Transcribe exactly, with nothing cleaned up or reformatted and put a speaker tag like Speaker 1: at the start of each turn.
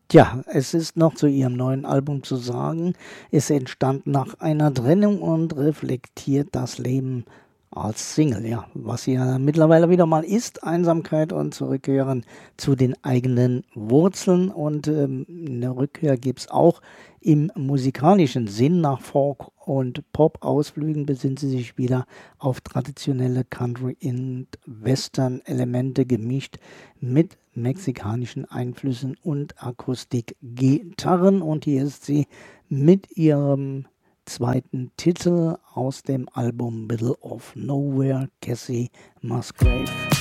Speaker 1: Tja, es ist noch zu ihrem neuen Album zu sagen. Es entstand nach einer Trennung und reflektiert das Leben als Single, ja, was sie ja mittlerweile wieder mal ist, Einsamkeit und Zurückkehren zu den eigenen Wurzeln. Und ähm, eine Rückkehr gibt's auch im musikalischen Sinn. Nach Folk- und Pop-Ausflügen besinnt sie sich wieder auf traditionelle Country- und Western-Elemente gemischt mit mexikanischen Einflüssen und Akustikgitarren. Und hier ist sie mit ihrem zweiten Titel aus dem Album Middle of Nowhere, Cassie Musgrave.